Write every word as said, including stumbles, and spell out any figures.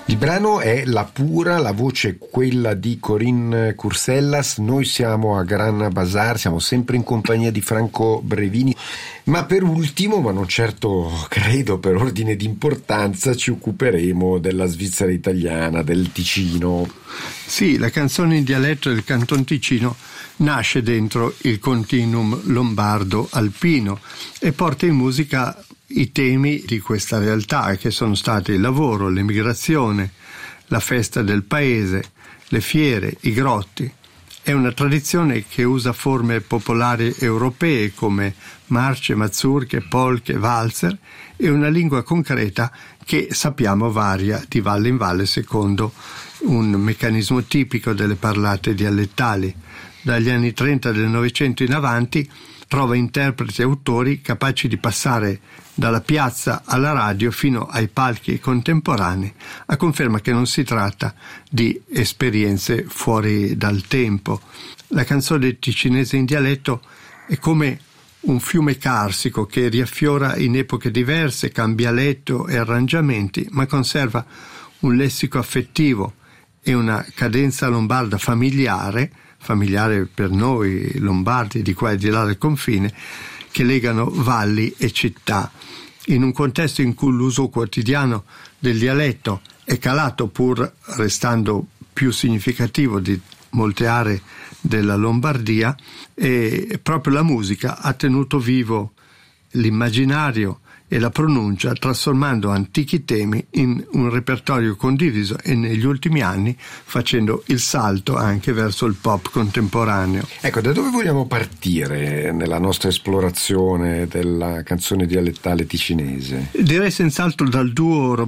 Il brano è La Pura, la voce è quella di Corinne Cursellas. Noi siamo a Gran Bazar, siamo sempre in compagnia di Franco Brevini, ma per ultimo, ma non certo credo per ordine di importanza, ci occuperemo della Svizzera italiana, del Ticino. Sì, la canzone in dialetto del Canton Ticino nasce dentro il continuum lombardo-alpino e porta in musica i temi di questa realtà, che sono stati il lavoro, l'emigrazione, la festa del paese, le fiere, i grotti. È una tradizione che usa forme popolari europee come marce, mazurche, polche, valzer e una lingua concreta che sappiamo varia di valle in valle secondo un meccanismo tipico delle parlate dialettali. Dagli anni trenta del Novecento in avanti trova interpreti e autori capaci di passare dalla piazza alla radio fino ai palchi contemporanei, a conferma che non si tratta di esperienze fuori dal tempo. La canzone ticinese in dialetto è come un fiume carsico che riaffiora in epoche diverse, cambia letto e arrangiamenti, ma conserva un lessico affettivo e una cadenza lombarda familiare, familiare per noi lombardi di qua e di là del confine, che legano valli e città. In un contesto in cui l'uso quotidiano del dialetto è calato, pur restando più significativo di molte aree della Lombardia, e proprio la musica ha tenuto vivo l'immaginario e la pronuncia, trasformando antichi temi in un repertorio condiviso e negli ultimi anni facendo il salto anche verso il pop contemporaneo. Ecco, da dove vogliamo partire nella nostra esplorazione della canzone dialettale ticinese? Direi senz'altro dal duo